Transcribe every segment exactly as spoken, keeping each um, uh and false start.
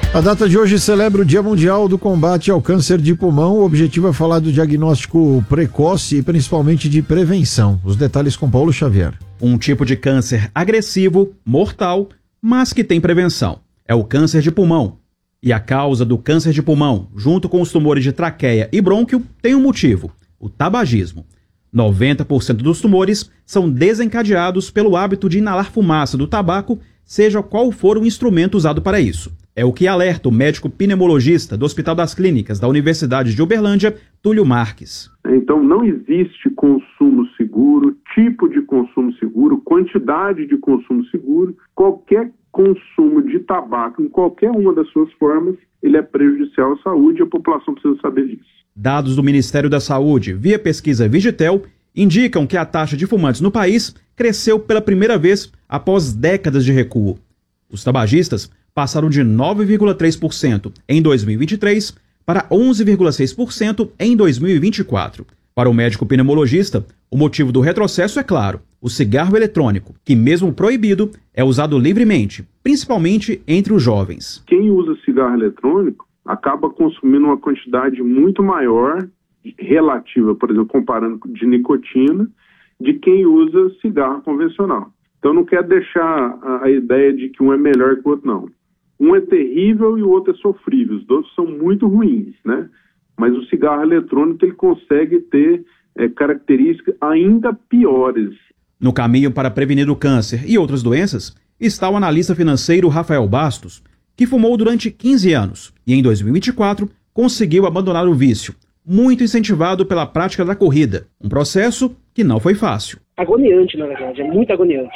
A data de hoje celebra o Dia Mundial do Combate ao Câncer de Pulmão. O objetivo é falar do diagnóstico precoce e principalmente de prevenção. Os detalhes com Paulo Xavier. Um tipo de câncer agressivo, mortal, mas que tem prevenção. É o câncer de pulmão. E a causa do câncer de pulmão, junto com os tumores de traqueia e brônquio, tem um motivo: o tabagismo. noventa por cento dos tumores são desencadeados pelo hábito de inalar fumaça do tabaco, seja qual for o instrumento usado para isso. É o que alerta o médico pneumologista do Hospital das Clínicas da Universidade de Uberlândia, Túlio Marques. Então não existe consumo seguro, tipo de consumo seguro, quantidade de consumo seguro. Qualquer consumo de tabaco, em qualquer uma das suas formas, ele é prejudicial à saúde e a população precisa saber disso. Dados do Ministério da Saúde, via pesquisa Vigitel, indicam que a taxa de fumantes no país cresceu pela primeira vez após décadas de recuo. Os tabagistas passaram de nove vírgula três por cento em dois mil e vinte e três para onze vírgula seis por cento em dois mil e vinte e quatro. Para o médico pneumologista, o motivo do retrocesso é claro: o cigarro eletrônico, que mesmo proibido, é usado livremente, principalmente entre os jovens. Quem usa cigarro eletrônico acaba consumindo uma quantidade muito maior, relativa, por exemplo, comparando de nicotina, de quem usa cigarro convencional. Então não quero deixar a, a ideia de que um é melhor que o outro, não. Um é terrível e o outro é sofrível. Os dois são muito ruins, né? Mas o cigarro eletrônico ele consegue ter é, características ainda piores. No caminho para prevenir o câncer e outras doenças está o analista financeiro Rafael Bastos, que fumou durante quinze anos e em dois mil e vinte e quatro conseguiu abandonar o vício, muito incentivado pela prática da corrida, um processo que não foi fácil. Agoniante, na verdade, é muito agoniante.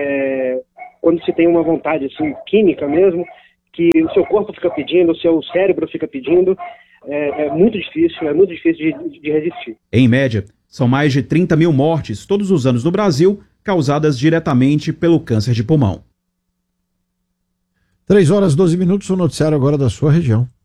É, quando se tem uma vontade assim, química mesmo, que o seu corpo fica pedindo, o seu cérebro fica pedindo, é, é muito difícil, é muito difícil de, de resistir. Em média, são mais de trinta mil mortes todos os anos no Brasil, causadas diretamente pelo câncer de pulmão. três horas e doze minutos, o noticiário agora da sua região.